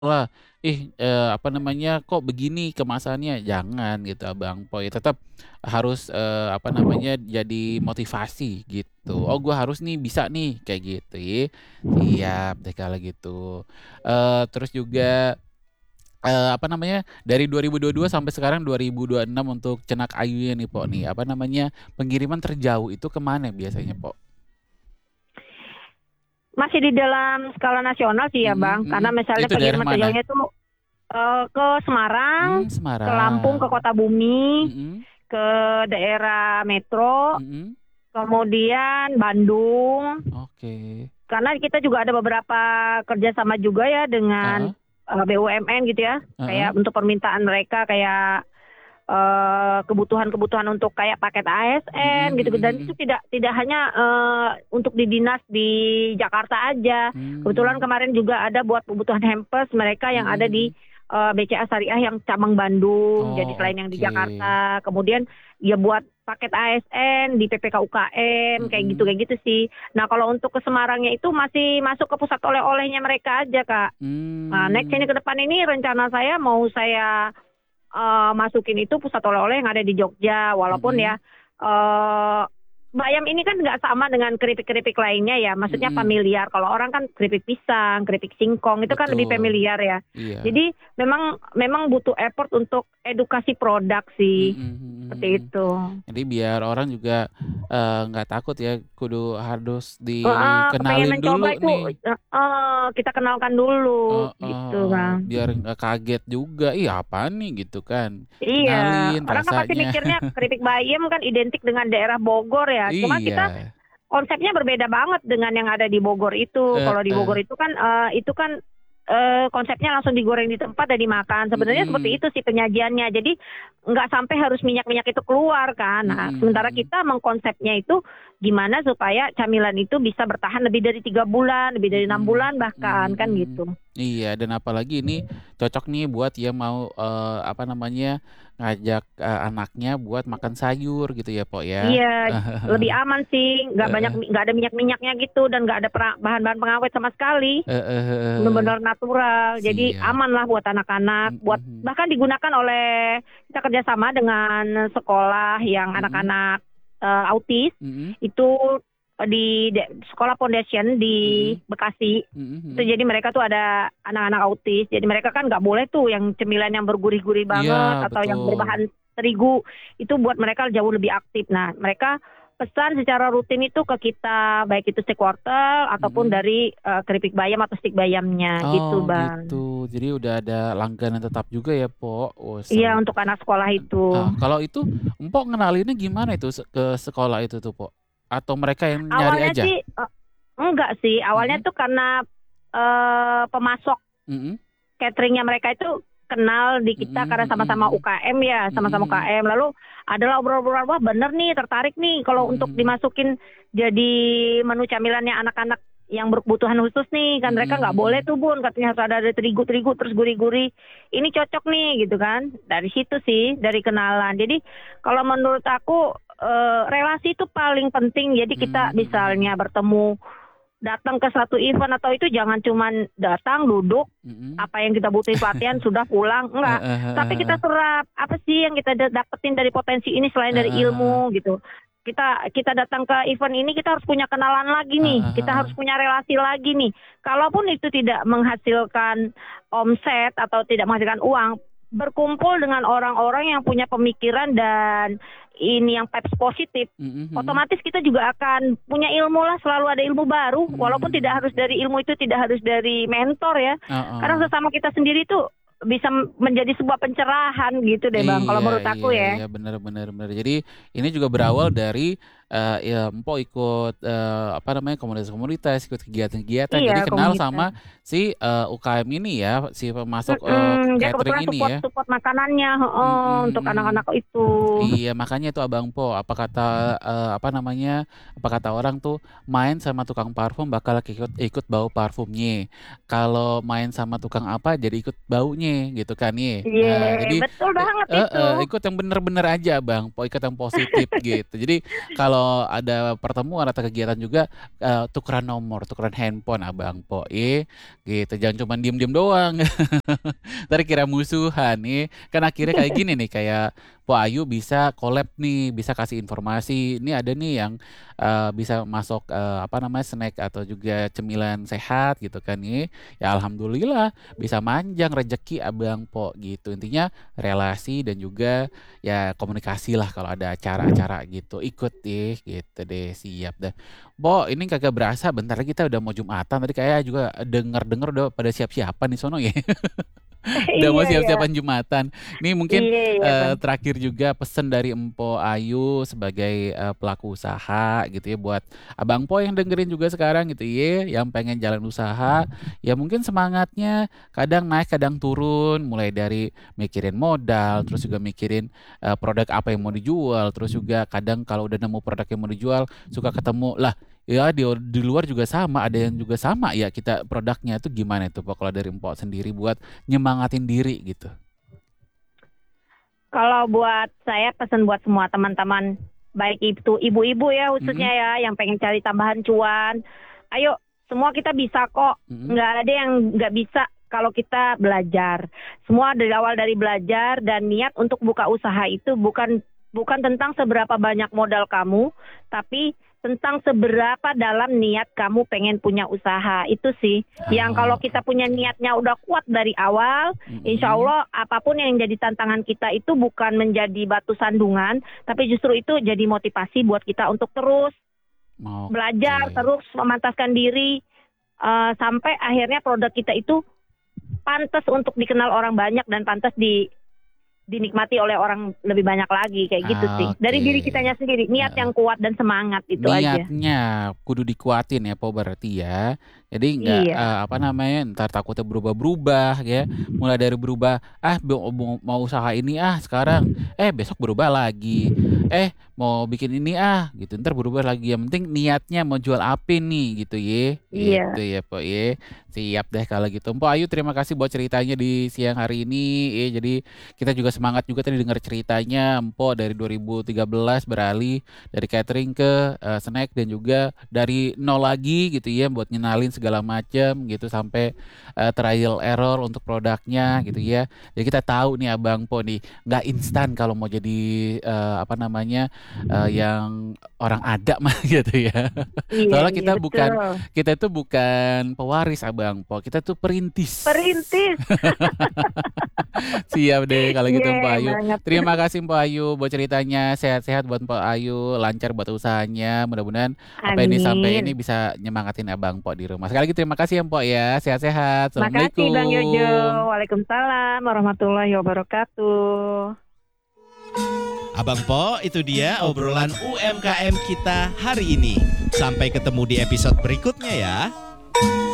lah, apa namanya, kok begini kemasannya, jangan gitu Abang Poi, tetap harus, apa namanya, jadi motivasi gitu. Oh gua harus nih, bisa nih, kayak gitu ya. Siap deh kalau gitu. Terus juga, apa namanya, dari 2022 sampai sekarang 2026 untuk Cenak Ayunya nih Po nih, apa namanya, pengiriman terjauh itu kemana biasanya Po? Masih di dalam skala nasional sih ya Mhm Bang, karena mhm. misalnya Itu daerah pengiriman mana? terjauhnya itu ke Semarang, ke Lampung, ke Semarang. Kota-Bumi, Mhm. ke daerah Metro, Mhm. kemudian Bandung. Oke. Karena kita juga ada beberapa kerjasama juga ya dengan Heeh. BUMN gitu ya, Heeh. kayak untuk permintaan mereka kayak kebutuhan-kebutuhan untuk kayak paket ASN Mhm gitu, mhm dan itu mhm. tidak tidak hanya untuk di dinas di Jakarta aja. Kebetulan Mmm. kemarin juga ada buat kebutuhan hampers mereka yang Mhm ada di mhm. BCA Syariah yang cabang Bandung. Jadi Oh, selain yang di oke. Jakarta, kemudian ya buat paket ASN di PPK UKM Mhm. kayak gitu sih. Nah, kalau untuk ke Semarangnya itu masih masuk ke pusat oleh-olehnya mereka aja, Kak. Nah, next ini Mmm. ke depan ini rencana saya mau saya masukin itu pusat oleh-oleh yang ada di Jogja, walaupun ya, Mhm. eee, bayam ini kan nggak sama dengan keripik-keripik lainnya ya, maksudnya Mhm. familiar. Kalau orang kan keripik pisang, keripik singkong, itu kan lebih Betul. familiar ya. Iya. Jadi memang memang butuh effort untuk edukasi produk sih, Mhm mhm seperti mhm. itu. Jadi biar orang juga, nggak takut ya, kudu harus Heeh, kepengen dikenalin mencoba dulu itu nih. heeh, kita kenalkan dulu, Heeh gitu heeh, Bang. biar nggak kaget juga, "Ih apaan nih?" Gitu kan. Iya, Kenalin orang kan pasti rasanya. mikirnya keripik bayam kan identik dengan daerah Bogor ya, cuma kita Iya. konsepnya berbeda banget dengan yang ada di Bogor itu. Kalau di Heeh. Bogor itu kan, konsepnya langsung digoreng di tempat dan dimakan. Sebenarnya seperti Mhm. itu sih penyajiannya. Jadi nggak sampai harus minyak-minyak itu keluar kan. Mhm Nah, sementara mhm. kita mengkonsepnya itu gimana supaya camilan itu bisa bertahan lebih dari 3 bulan, lebih dari 6 Mhm bulan bahkan, mhm kan mhm. gitu. Iya, dan apalagi ini cocok nih buat yang mau, apa namanya, ngajak, anaknya buat makan sayur gitu ya, Pok, ya? Iya, lebih aman sih, Heeh. nggak ada minyak-minyaknya gitu dan nggak ada bahan-bahan pengawet sama sekali. Heeh heeh. Benar-benar natural, jadi Siap. aman lah buat anak-anak, buat Mhm. bahkan digunakan oleh kita kerjasama dengan sekolah yang Mhm. anak-anak, autis, Mhm. itu, di sekolah foundation di Mhm. Bekasi. Mhm Itu mhm. jadi mereka tuh ada anak-anak autis, jadi mereka kan nggak boleh tuh yang cemilan yang bergurih-gurih Iya, banget atau yang betul. berbahan terigu, itu buat mereka jauh lebih aktif. Nah, mereka pesan secara rutin itu ke kita, baik itu stick wortel ataupun Mhm. dari, keripik bayam atau stik bayamnya, gitu Oh, gitu. Bang. Jadi udah ada langganan tetap juga ya, Pok? Oh, Iya, seru. untuk anak sekolah itu. Kalau itu Mpok ngenalinnya gimana itu ke sekolah itu tuh, Pok? Atau mereka yang nyari Awalnya aja? sih enggak sih, awalnya Mhm. tuh karena, pemasok Mhm. catering-nya mereka itu kenal di kita Mhm karena mhm sama-sama mhm. UKM ya, Mhm sama-sama mhm. UKM. Lalu adalah obrolan-obrolan, "Wah bener nih, tertarik nih kalau Mhm untuk mhm. dimasukin jadi menu camilannya anak-anak yang berkebutuhan khusus nih, kan Mhm mereka nggak boleh mhm. tuh Bun, katanya harus ada terigu-terigu terus gurih-gurih. Ini cocok nih," gitu kan. Dari situ sih, dari kenalan. Jadi kalau menurut aku, relasi itu paling penting. Jadi kita Mmm, mhm misalnya mhm. bertemu, datang ke satu event atau itu jangan cuman datang, duduk, Mhm. apa yang kita butuhin pelatihan sudah pulang, enggak. Heeh heeh Tapi kita heeh. serap, apa sih yang kita dapetin dari potensi ini selain dari Heeh heeh. ilmu gitu. Kita kita datang ke event ini kita harus punya kenalan lagi nih, Heeh kita harus heeh. punya relasi lagi nih. Kalaupun itu tidak menghasilkan omset atau tidak menghasilkan uang, berkumpul dengan orang-orang yang punya pemikiran dan ini yang vibes positif, Mhm mhm. otomatis kita juga akan punya ilmu lah, selalu ada ilmu baru, walaupun tidak harus dari Mmm. ilmu itu tidak harus dari mentor ya. Karena Heeh. sesama kita sendiri tuh bisa menjadi sebuah pencerahan gitu deh Bang, kalau Iya menurut iya aku ya. iya, bener bener bener. Jadi ini juga berawal dari, ya Mpok ikut, apa namanya, komunitas-komunitas, ikut kegiatan-kegiatan, Iya, jadi kenal komunitas. sama si, UKM ini ya, si pemasok, Dia catering kebetulan ini ya? support makanannya Mhm heeh, untuk mhm. anak-anak itu. Iya, makanya itu Abang Po, apa kata, apa namanya, apa kata orang tuh, main sama tukang parfum bakal ikut ikut bau parfumnya. Kalau main sama tukang apa, jadi ikut baunya, gitu kan ye. Iya, Nah, jadi betul banget itu. heeh, ikut yang bener-bener aja Bang, Po, ikut yang positif gitu. Jadi kalau kalau ada pertemuan atau kegiatan juga tukeran nomor, tukeran handphone Abang Po, gitu. Jangan cuma diem-diem doang. Ntar kira musuhan nih. Kan akhirnya kayak gini nih, kayak Po Ayu bisa collab nih, bisa kasih informasi. Ini ada nih yang bisa masuk apa namanya snack atau juga cemilan sehat gitu kan nih. Ya alhamdulillah bisa manjang rezeki Abang Po gitu. Intinya relasi dan juga ya komunikasi lah kalau ada acara-acara gitu. Ikut deh gitu deh, siap dah. Po, ini kagak berasa bentar lagi kita udah mau Jumatan. Tadi kayak juga denger-denger udah pada siap-siapan di sono ya. Udah mau Iya, iya. siap-siapan Jumatan. Nih mungkin Iya, iya, Bang. terakhir juga pesan dari Empo Ayu sebagai pelaku usaha gitu ya buat Abang Po yang dengerin juga sekarang gitu ya, yang pengen jalan usaha, ya mungkin semangatnya kadang naik kadang turun, mulai dari mikirin modal, terus juga mikirin produk apa yang mau dijual, terus juga kadang kalau udah nemu produk yang mau dijual suka ketemu lah. Ya di luar juga sama, ada yang juga sama ya kita produknya itu gimana itu Pak kalau dari Empok sendiri buat nyemangatin diri gitu. Kalau buat saya pesan buat semua teman-teman, baik itu ibu-ibu ya Mhm, khususnya ya yang pengen cari tambahan cuan. Ayo, semua kita bisa kok. mhm. Nggak ada yang nggak bisa kalau kita belajar. Semua dari awal dari belajar dan niat untuk buka usaha itu bukan tentang seberapa banyak modal kamu, tapi tentang seberapa dalam niat kamu pengen punya usaha. Itu sih yang kalau Oh, kita punya oke. niatnya udah kuat dari awal, insya Mhm. Allah apapun yang jadi tantangan kita itu bukan menjadi batu sandungan, tapi justru itu jadi motivasi buat kita untuk terus belajar, Oke. terus memantaskan diri, sampai akhirnya produk kita itu pantas untuk dikenal orang banyak dan pantas dinikmati oleh orang lebih banyak lagi, kayak gitu sih. Dari Oke. diri kitanya sendiri, niat Heeh. yang kuat dan semangat, itu aja. Niatnya kudu dikuatin ya Po berarti ya. Jadi nggak Iya, apa namanya entar takutnya berubah-berubah ya. Mulai dari berubah mau usaha ini sekarang besok berubah lagi. Mau bikin ini gitu entar berubah lagi. Yang penting niatnya mau jual apa nih gitu ya. iya. Gitu ya Po ya. Siap deh kalau gitu. Po Ayu terima kasih buat ceritanya di siang hari ini. Jadi kita juga semangat juga tadi dengar ceritanya Empo dari 2013 beralih dari catering ke snack dan juga dari nol lagi gitu ya buat ngenalin segala macam gitu sampai trial error untuk produknya gitu ya. Jadi kita tahu nih Abang Po nih nggak instan kalau mau jadi apa namanya yang orang ada mah gitu ya. Iya, Soalnya iya betul. kita itu bukan pewaris Abang Po, kita tuh perintis. Perintis. Siap deh kalau gitu Mpok Iya Ayu. banget. Terima kasih Mpok Ayu buat ceritanya. Sehat-sehat buat Mpok Ayu, lancar buat usahanya. Mudah-mudahan apa yang disampaikan ini Amin. bisa nyemangatin Abang Mpok di rumah. Sekali lagi terima kasih ya Mpok ya. Sehat-sehat. Makasih Bang Yojo. Assalamualaikum. Waalaikumsalam warahmatullahi wabarakatuh. Abang Po, itu dia obrolan UMKM kita hari ini. Sampai ketemu di episode berikutnya ya.